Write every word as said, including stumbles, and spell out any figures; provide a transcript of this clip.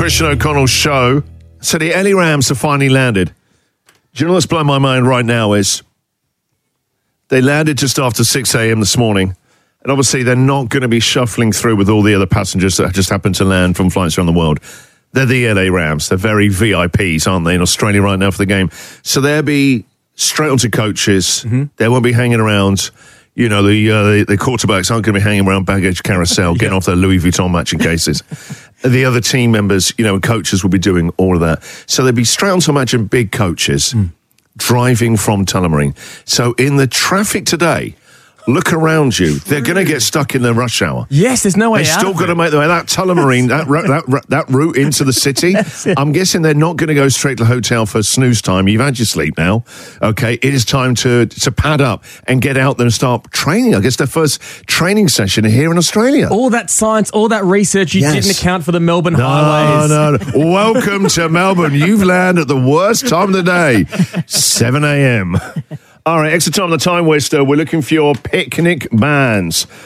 Christian O'Connell show. So the L A Rams have finally landed. Do you know what's blowing my mind right now is they landed just after six a.m. this morning. And obviously they're not going to be shuffling through with all the other passengers that just happened to land from flights around the world. They're the L A Rams. They're very V I Ps, aren't they, in Australia right now for the game. So they'll be straight onto coaches. Mm-hmm. They won't be hanging around. You know, the, uh, the the quarterbacks aren't going to be hanging around baggage carousel, getting yeah. off their Louis Vuitton matching cases. The other team members, you know, and coaches will be doing all of that. So they'll be straight onto imagine big coaches mm. driving from Tullamarine. So in the traffic today, look around you. They're going to get stuck in the rush hour. Yes, there's no way They've out. still of got to it. make the way. That Tullamarine, that, that, that route into the city, I'm guessing they're not going to go straight to the hotel for snooze time. You've had your sleep now. Okay, it is time to, to pad up and get out there and start training. I guess their first training session here in Australia. All that science, all that research, you Yes. didn't account for the Melbourne No, highways. no, no. Welcome to Melbourne. You've landed at the worst time of the day, seven a.m. All right, extra time on the time waster. We're looking for your picnic bands.